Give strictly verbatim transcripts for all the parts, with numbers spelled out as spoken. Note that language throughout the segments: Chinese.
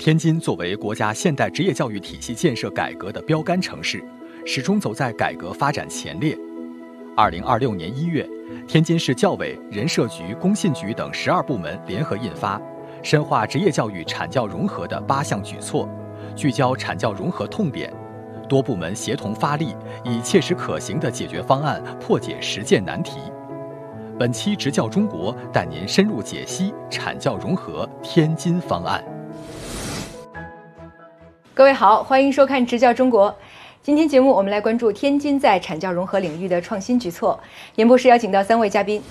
天津作为国家现代职业教育体系建设改革的标杆城市，始终走在改革发展前列。二零二六年一月，天津市教委、人社局、工信局等十二部门联合印发《深化职业教育产教融合的八项举措》，聚焦产教融合痛点，多部门协同发力，以切实可行的解决方案破解实践难题。本期职教中国带您深入解析产教融合天津方案。 各位好，欢迎收看职教中国。今天节目我们来关注天津在产教融合领域的创新举措。演播室邀请到三位嘉宾。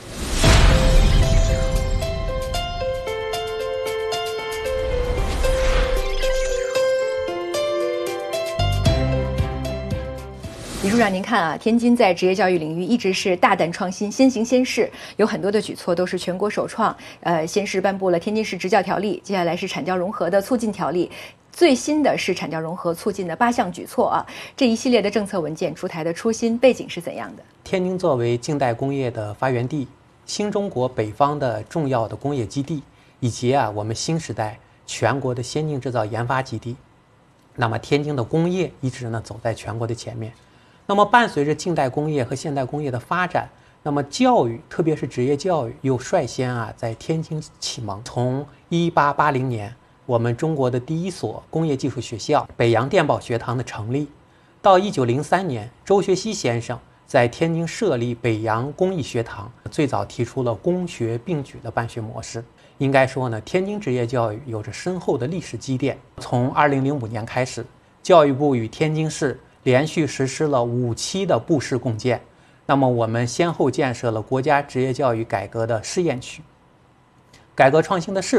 李处长，您看啊，天津在职业教育领域一直是大胆创新、先行先试，有很多的举措都是全国首创。呃，先是颁布了《天津市职教条例》，接下来是产教融合的促进条例，最新的是产教融合促进的八项举措啊。这一系列的政策文件出台的初心背景是怎样的？ 天津作为近代工业的发源地，新中国北方的重要的工业基地，以及啊我们新时代全国的先进制造研发基地，那么天津的工业一直呢走在全国的前面。那么伴随着近代工业和现代工业的发展，那么教育特别是职业教育又率先啊在天津启蒙。从一八八零年我们中国的第一所工业技术学校北洋电报学堂的成立，到一九零三年周学熙先生在天津设立北洋工艺学堂，最早提出了工学并举的办学模式。应该说呢，天津职业教育有着深厚的历史积淀。从二零零五年开始，教育部与天津市连续实施了五期的部市共建，那么我们先后建设了国家职业教育改革的试验区。改革创新的示